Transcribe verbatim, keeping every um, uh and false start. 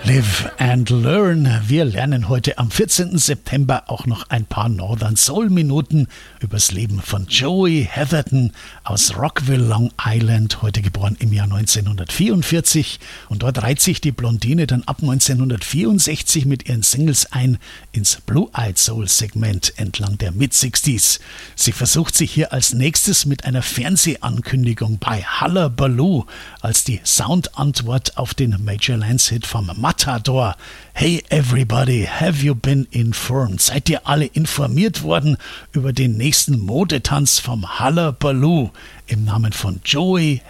Live and Learn. Wir lernen heute am vierzehnten September auch noch ein paar Northern Soul Minuten übers Leben von Joey Heatherton aus Rockville, Long Island, heute geboren im Jahr neunzehnhundertvierundvierzig. Und dort reiht sich die Blondine dann ab neunzehnhundertvierundsechzig mit ihren Singles ein ins Blue-Eyed Soul Segment entlang der Mid-Sixties. Sie versucht sich hier als nächstes mit einer Fernsehankündigung bei Hullabaloo als die Soundantwort auf den Major Lance Hit vom Matador. Hey everybody, have you been informed? Seid ihr alle informiert worden über den nächsten Modetanz vom Hullabaloo? Im Namen von Joey